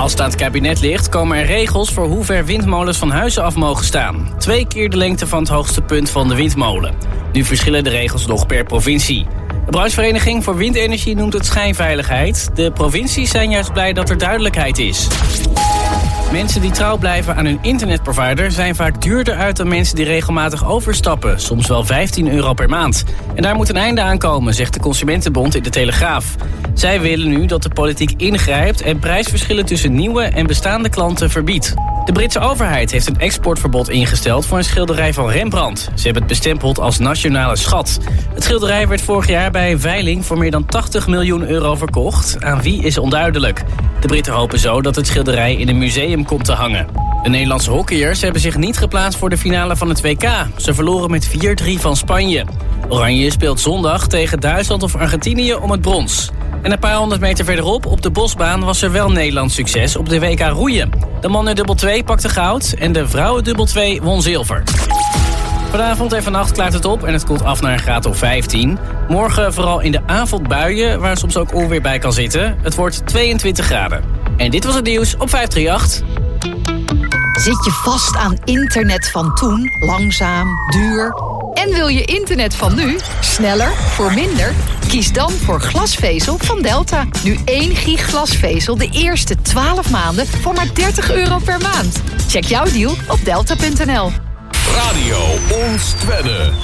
Als het aan het kabinet ligt, komen er regels voor hoe ver windmolens van huizen af mogen staan. 2 keer de lengte van het hoogste punt van de windmolen. Nu verschillen de regels nog per provincie. De branchevereniging voor windenergie noemt het schijnveiligheid. De provincies zijn juist blij dat er duidelijkheid is. Mensen die trouw blijven aan hun internetprovider zijn vaak duurder uit dan mensen die regelmatig overstappen. Soms wel €15 per maand. En daar moet een einde aan komen, zegt de Consumentenbond in de Telegraaf. Zij willen nu dat de politiek ingrijpt en prijsverschillen tussen nieuwe en bestaande klanten verbiedt. De Britse overheid heeft een exportverbod ingesteld voor een schilderij van Rembrandt. Ze hebben het bestempeld als nationale schat. Het schilderij werd vorig jaar bij een veiling voor meer dan €80 miljoen verkocht. Aan wie is onduidelijk. De Britten hopen zo dat het schilderij in een museum komt te hangen. De Nederlandse hockeyers hebben zich niet geplaatst voor de finale van het WK. Ze verloren met 4-3 van Spanje. Oranje speelt zondag tegen Duitsland of Argentinië om het brons. En een paar 100 meter verderop, op de bosbaan, was er wel Nederlands succes op de WK roeien. De mannen dubbel 2 pakte goud en de vrouwen dubbel 2 won zilver. Vanavond en vannacht klaart het op en het koelt af naar een graad of 15. Morgen vooral in de avond buien, waar soms ook onweer bij kan zitten. Het wordt 22 graden. En dit was het nieuws op 538. Zit je vast aan internet van toen? Langzaam, duur? En wil je internet van nu? Sneller, voor minder? Kies dan voor glasvezel van Delta. Nu 1 gig glasvezel de eerste 12 maanden voor maar €30 per maand. Check jouw deal op delta.nl. Radio Ons Twente.